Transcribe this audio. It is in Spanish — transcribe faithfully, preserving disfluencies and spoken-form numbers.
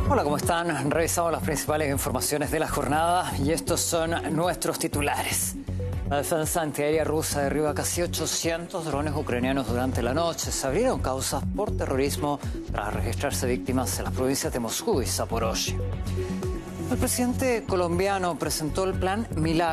Hola, ¿cómo están? Revisamos las principales informaciones de la jornada y estos son nuestros titulares. La defensa antiaérea rusa derriba casi ochocientos drones ucranianos durante la noche. Se abrieron causas por terrorismo tras registrarse víctimas en las provincias de Moscú y Zaporozhye. El presidente colombiano presentó el plan Milagro.